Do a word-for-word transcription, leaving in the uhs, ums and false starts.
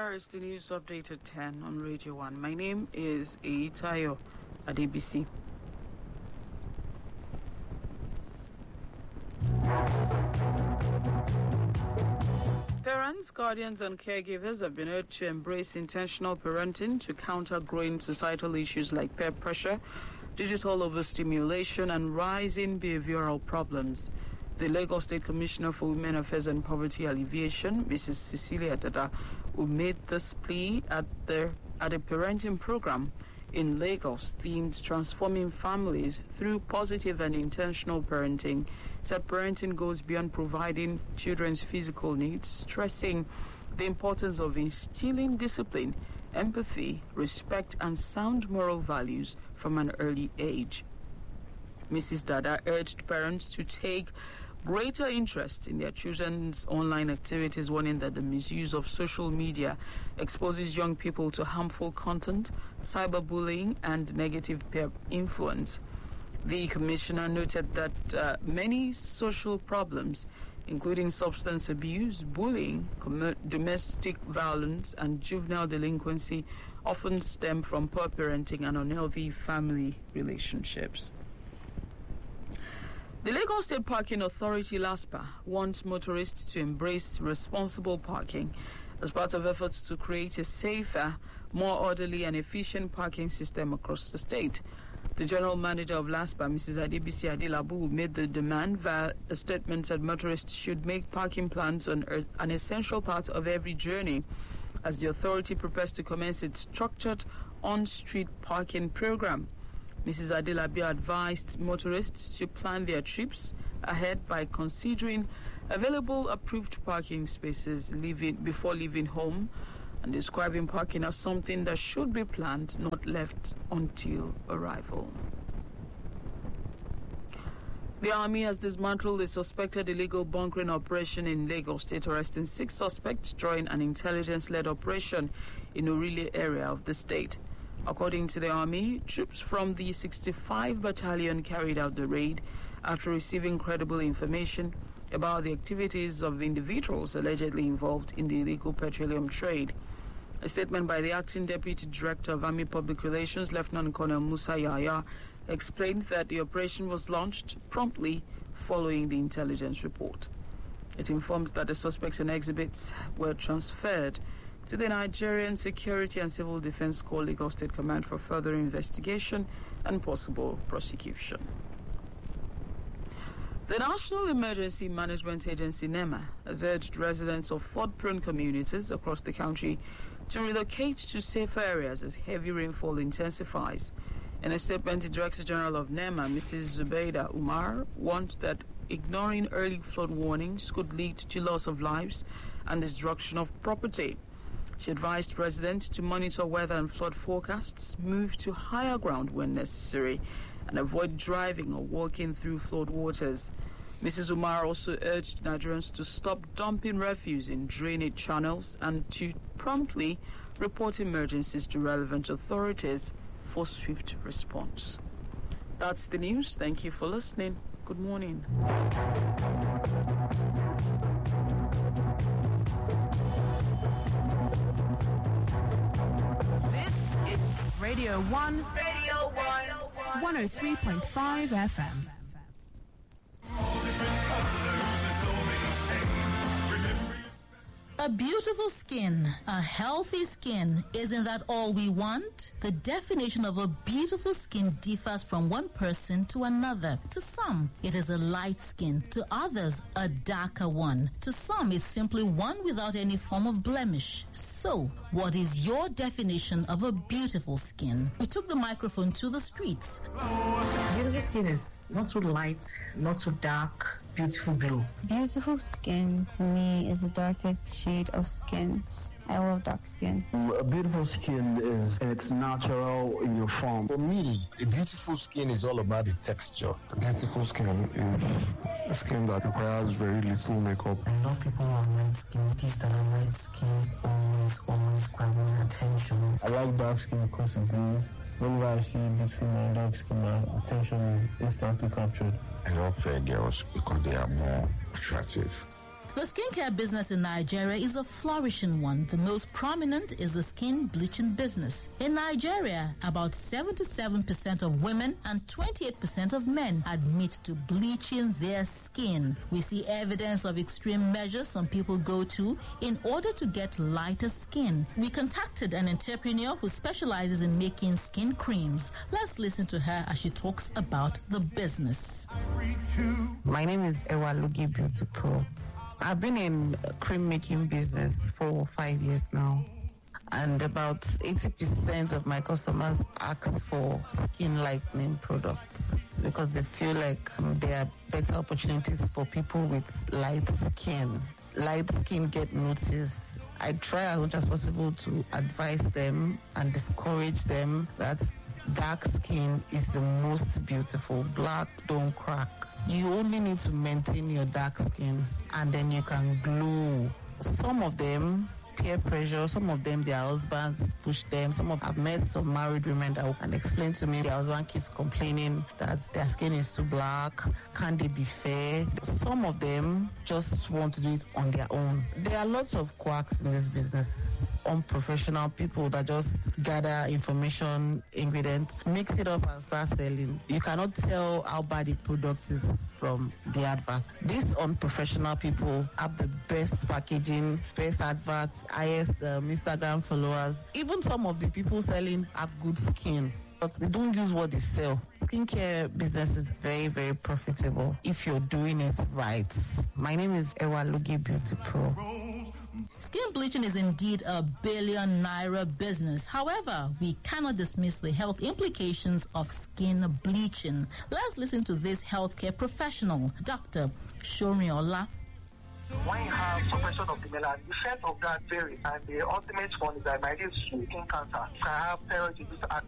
Here is the news update at ten on Radio one. My name is Eitayo Adebisi. Parents, guardians and caregivers have been urged to embrace intentional parenting to counter growing societal issues like peer pressure, digital overstimulation and rising behavioral problems. The Lagos State Commissioner for Women Affairs and Poverty Alleviation, Missus Cecilia Dada, who made this plea at the at a parenting program in Lagos themed Transforming Families Through Positive and Intentional Parenting, said parenting goes beyond providing children's physical needs, stressing the importance of instilling discipline, empathy, respect, and sound moral values from an early age. Missus Dada urged parents to take greater interest in their children's online activities, warning that the misuse of social media exposes young people to harmful content, cyberbullying, and negative peer influence. The commissioner noted that uh, many social problems, including substance abuse, bullying, com- domestic violence, and juvenile delinquency, often stem from poor parenting and unhealthy family relationships. The Lagos State Parking Authority, LASPA, wants motorists to embrace responsible parking as part of efforts to create a safer, more orderly and efficient parking system across the state. The General Manager of LASPA, Missus Adebisi Adelabu, made the demand via a statement that motorists should make parking plans an, an essential part of every journey as the authority prepares to commence its structured on-street parking program. Missus Adelabu advised motorists to plan their trips ahead by considering available approved parking spaces leaving, before leaving home, and describing parking as something that should be planned, not left until arrival. The Army has dismantled a suspected illegal bunkering operation in Lagos State, arresting six suspects during an intelligence-led operation in Orile area of the state. According to the Army, troops from the sixty-five Battalion carried out the raid after receiving credible information about the activities of individuals allegedly involved in the illegal petroleum trade. A statement by the Acting Deputy Director of Army Public Relations, Lieutenant Colonel Musa Yaya, explained that the operation was launched promptly following the intelligence report. It informs that the suspects and exhibits were transferred to the Nigerian Security and Civil Defense Corps Lagos State Command for further investigation and possible prosecution. The National Emergency Management Agency, NEMA, has urged residents of flood-prone communities across the country to relocate to safer areas as heavy rainfall intensifies. In a statement, the Director General of NEMA, Missus Zubeida Umar, warned that ignoring early flood warnings could lead to loss of lives and destruction of property. She advised residents to monitor weather and flood forecasts, move to higher ground when necessary, and avoid driving or walking through flood waters. Missus Umar also urged Nigerians to stop dumping refuse in drainage channels and to promptly report emergencies to relevant authorities for swift response. That's the news. Thank you for listening. Good morning. This is Radio one. Radio one. one oh three point five F M. A beautiful skin, a healthy skin, isn't that all we want? The definition of a beautiful skin differs from one person to another. To some, it is a light skin. To others, a darker one. To some, it's simply one without any form of blemish. So, what is your definition of a beautiful skin? We took the microphone to the streets. Beautiful skin is not too light, not too dark, beautiful glow. Beautiful skin to me is the darkest shade of skins. I love dark skin. A beautiful skin is in its natural uniform. For me, a beautiful skin is all about the texture. A beautiful skin is a skin that requires very little makeup. I love people who have light skin. Kids that are light skin always, always grab my attention. I like dark skin because it glows. Whenever I see beautiful men, dark skin, my attention is instantly captured. I love fair girls because they are more attractive. The skincare business in Nigeria is a flourishing one. The most prominent is the skin bleaching business. In Nigeria, about seventy-seven percent of women and twenty-eight percent of men admit to bleaching their skin. We see evidence of extreme measures some people go to in order to get lighter skin. We contacted an entrepreneur who specializes in making skin creams. Let's listen to her as she talks about the business. My name is Ewalugi Beauty Pro. I've been in cream making business for five years now, and about eighty percent of my customers ask for skin lightening products because they feel like um, there are better opportunities for people with light skin. Light skin get noticed. I try as much as possible to advise them and discourage them that dark skin is the most beautiful. Black don't crack. You only need to maintain your dark skin and then you can glow. Some of them, peer pressure, some of them, their husbands push them. Some of I've met some married women that can explain to me their husband keeps complaining that their skin is too black. Can they be fair? Some of them just want to do it on their own. There are lots of quacks in this business. Unprofessional people that just gather information, ingredients, mix it up and start selling. You cannot tell how bad the product is from the advert. These unprofessional people have the best packaging, best adverts, highest um, Instagram followers. Even some of the people selling have good skin, but they don't use what they sell. Skincare business is very, very profitable if you're doing it right. My name is Ewalugi Beauty Pro. Skin bleaching is indeed a billion naira business. However, we cannot dismiss the health implications of skin bleaching. Let's listen to this healthcare professional, Doctor Shoriola. When you have suppression of the melanin, the effect of that varies, and the ultimate one is that it might lead to skin cancer. You can have thyroid disease